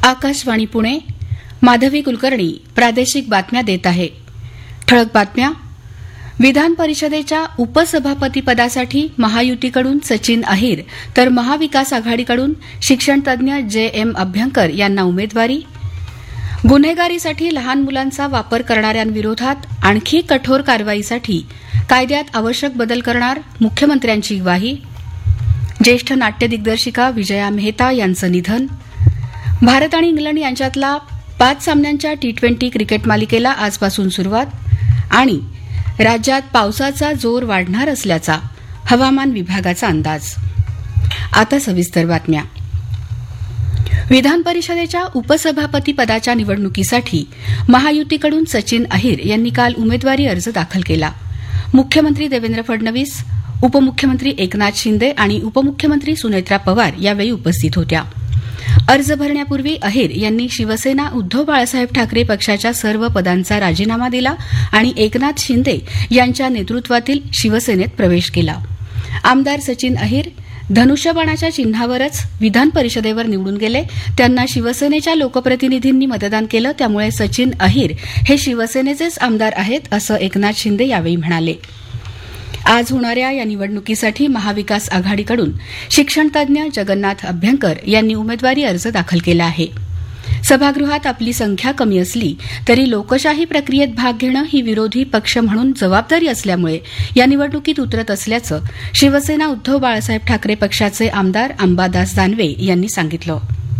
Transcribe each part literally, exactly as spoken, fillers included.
आकाशवाणी पुणे. माधवी कुलकर्णी प्रादेशिक बातम्या देत आहे. ठळक बातम्या. विधान परिषदेच्या उपसभापतीपदासाठी महायुतीकडून सचिन अहिर तर महाविकास आघाडीकडून शिक्षणतज्ञ जे एम अभ्यंकर यांना उमेदवारी. गुन्हेगारीसाठी लहान मुलांचा वापर करणाऱ्यांविरोधात आणखी कठोर कारवाईसाठी कायद्यात आवश्यक बदल करणार मुख्यमंत्र्यांची ग्वाही. ज्येष्ठ नाट्य दिग्दर्शिका विजया मेहता यांचं निधन. भारत आणि इंग्लंड यांच्यातला पाच सामन्यांच्या टी ट्वेंटी क्रिकेट मालिकेला आजपासून सुरुवात. आणि राज्यात पावसाचा जोर वाढणार असल्याचा हवामान विभागाचा अंदाज. आता सविस्तर बातम्या. विधान परिषदेच्या उपसभापती पदाच्या निवडणुकीसाठी महायुतीकडून सचिन अहिर यांनी काल उमेदवारी अर्ज दाखल केला. मुख्यमंत्री देवेंद्र फडणवीस, उपमुख्यमंत्री एकनाथ शिंदे आणि उपमुख्यमंत्री सुनेत्रा पवार यावेळी उपस्थित होत्या. अर्ज भरण्यापूर्वी अहिर यांनी शिवसेना उद्धव बाळासाहेब ठाकरे पक्षाच्या सर्व पदांचा राजीनामा दिला आणि एकनाथ शिंदे यांच्या नेतृत्वातील शिवसेनेत प्रवेश केला. आमदार सचिन अहिर धनुष्यबाणाच्या चिन्हावरच विधान परिषदेवर निवडून गेले. त्यांना शिवसेनेच्या लोकप्रतिनिधींनी मतदान केलं, त्यामुळे सचिन अहिर हे शिवसेनेचेच आमदार आहेत असं एकनाथ शिंदे यावेळी म्हणाले. आज होणाऱ्या या निवडणुकीसाठी महाविकास आघाडीकडून शिक्षणतज्ञ जगन्नाथ अभ्यंकर यांनी उमेदवारी अर्ज दाखल केला आहे. सभागृहात आपली संख्या कमी असली तरी लोकशाही प्रक्रियेत भाग घेणं ही विरोधी पक्ष म्हणून जबाबदारी असल्यामुळे या निवडणुकीत उतरत असल्याचं शिवसेना उद्धव बाळासाहेब ठाकरे पक्षाचे आमदार अंबादास दानवे यांनी सांगितलं.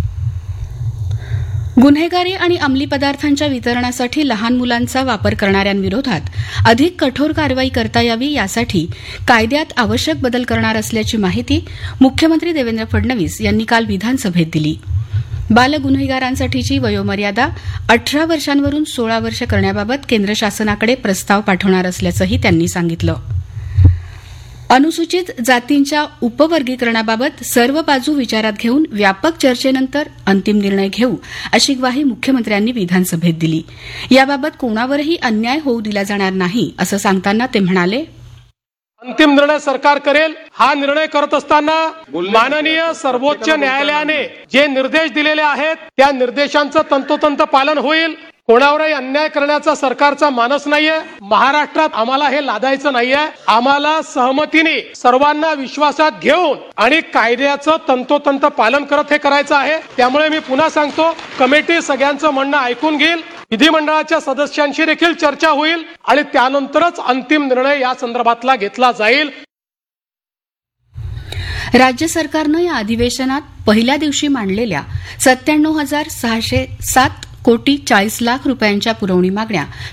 गुन्हेगारी आणि अंमली पदार्थांच्या वितरणासाठी लहान मुलांचा वापर करणाऱ्यांविरोधात अधिक कठोर कारवाई करता यावी यासाठी कायद्यात आवश्यक बदल करणार असल्याची माहिती मुख्यमंत्री देवेंद्र फडणवीस यांनी काल विधानसभेत दिली. बालगुन्हेगारांसाठीची वयोमर्यादा अठरा वर्षांवरून सोळा वर्ष करण्याबाबत केंद्र शासनाकडे प्रस्ताव पाठवणार असल्याचंही त्यांनी सांगितलं. अनुसूचित जातींच्या उपवर्गीकरणाबाबत सर्व बाजू विचारात घेऊन व्यापक चर्चेनंतर अंतिम निर्णय घेऊ अशी ग्वाही मुख्यमंत्र्यांनी विधानसभेत दिली. याबाबत कोणावरही अन्याय होऊ दिला जाणार नाही असं सांगताना ते म्हणाले, अंतिम निर्णय सरकार करेल. हा निर्णय करत असताना माननीय सर्वोच्च न्यायालयाने जे निर्देश दिलेले आहेत त्या निर्देशांचं तंतोतंत पालन होईल. कोणावरही अन्याय करण्याचा सरकारचा मानस नाहीये. महाराष्ट्रात आम्हाला हे लादायचं नाहीये. आम्हाला सहमतीने सर्वांना विश्वासात घेऊन आणि कायद्याचं तंतोतंत पालन करत हे करायचं आहे. त्यामुळे मी पुन्हा सांगतो, कमिटी सगळ्यांचं म्हणणं ऐकून घेईल. विधिमंडळाच्या सदस्यांशी देखील चर्चा होईल आणि त्यानंतरच अंतिम निर्णय या संदर्भातला घेतला जाईल. राज्य सरकारनं या अधिवेशनात पहिल्या दिवशी मांडलेल्या सत्त्याण्णव हजार सहाशे सात कोटी चाळीस लाख रुपयांच्या पुरवणी मागण्या